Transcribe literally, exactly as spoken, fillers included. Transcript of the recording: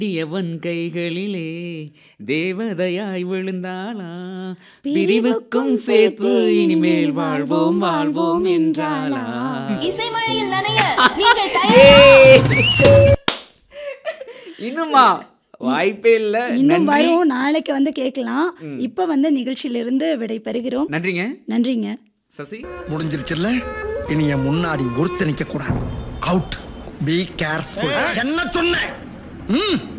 கட்டியவன் கைகளிலே தேவதையாய் விழுந்தாளா, பிரிவுக்கும் சேர்த்து இனிமேல் வாழ்வோம் வாழ்வோம் என்றாளா. இசைமழையில் நனைய நீங்கள் தயாரா? இன்னுமா வாய்ப்பே இல்ல. இன்னும் வரும், நாளைக்கு வந்து கேட்கலாம். இப்ப வந்து நிகழ்ச்சியிலிருந்து விடை பெறுகிறோம். நன்றிங்க. நன்றிங்க. சசி முடிஞ்சிருச்சுல்ல, இனி என் முன்னாடி ஒருத்த நிக்க கூடாது. அவுட். Be careful. என்ன சொன்னேன்?